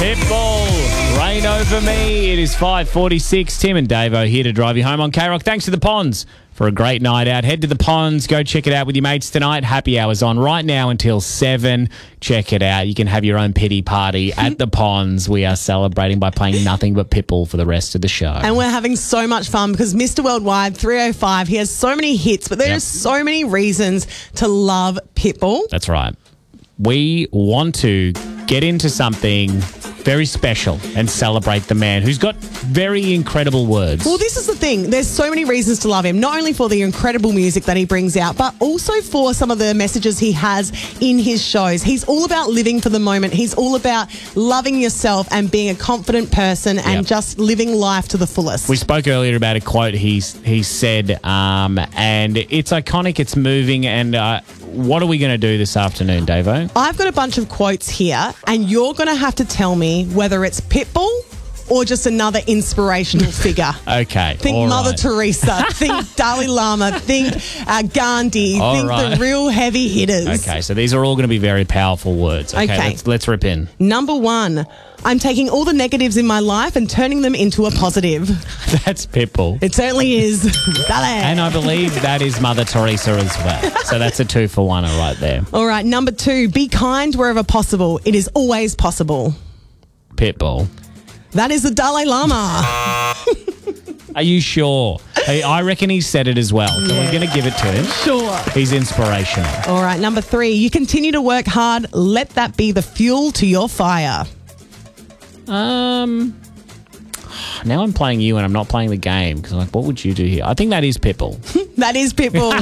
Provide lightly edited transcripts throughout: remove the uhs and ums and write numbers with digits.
Pitbull, Rain Over Me. It is 5:46. Tim and Davo here to drive you home on K-Rock. Thanks to the Ponds for a great night out. Head to the Ponds. Go check it out with your mates tonight. Happy hours on right now until 7. Check it out. You can have your own pity party at the Ponds. We are celebrating by playing nothing but Pitbull for the rest of the show. And we're having so much fun because Mr. Worldwide 305, he has so many hits, but there are so many reasons to love Pitbull. That's right. We want to get into something very special and celebrate the man who's got very incredible words. Well, this is the thing. There's so many reasons to love him, not only for the incredible music that he brings out, but also for some of the messages he has in his shows. He's all about living for the moment. He's all about loving yourself and being a confident person and just living life to the fullest. We spoke earlier about a quote he said, and it's iconic, it's moving, and what are we going to do this afternoon, Davo? I've got a bunch of quotes here, and you're going to have to tell me whether it's Pitbull or just another inspirational figure. Okay. Think Mother Teresa, think Dalai Lama, think Gandhi, the real heavy hitters. Okay, so these are all going to be very powerful words. Okay. Let's rip in. Number 1, I'm taking all the negatives in my life and turning them into a positive. That's Pitbull. It certainly is. Dale. And I believe that is Mother Teresa as well. So that's a 2-for-1 right there. All right, number 2, be kind wherever possible. It is always possible. Pitbull. That is the Dalai Lama. Are you sure? I reckon he said it as well. So we're going to give it to him. Sure. He's inspirational. All right, number 3, you continue to work hard. Let that be the fuel to your fire. Now I'm playing you and I'm not playing the game because I'm like, what would you do here? I think that is Pitbull. That is Pitbull.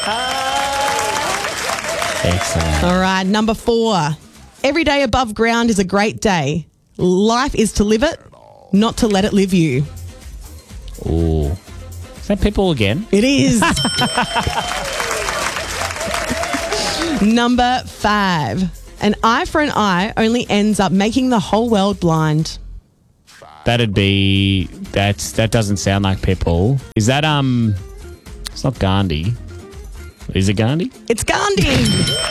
Excellent. All right, number 4, every day above ground is a great day. Life is to live it, not to let it live you. Ooh. Is that Pitbull again? It is. Number 5, an eye for an eye only ends up making the whole world blind. That doesn't sound like Pitbull. Is that, it's not Gandhi. Is it Gandhi? It's Gandhi.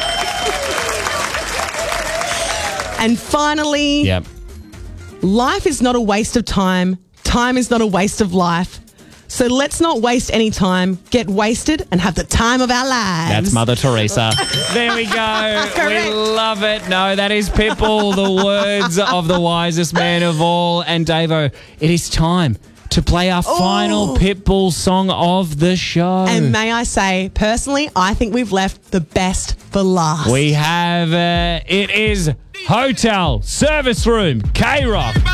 And finally, life is not a waste of time. Time is not a waste of life. So let's not waste any time. Get wasted and have the time of our lives. That's Mother Teresa. There we go. We love it. No, that is Pitbull, the words of the wisest man of all. And Davo, it is time to play our final Pitbull song of the show. And may I say, personally, I think we've left the best for last. We have, it is Hotel Service Room, K-Rock.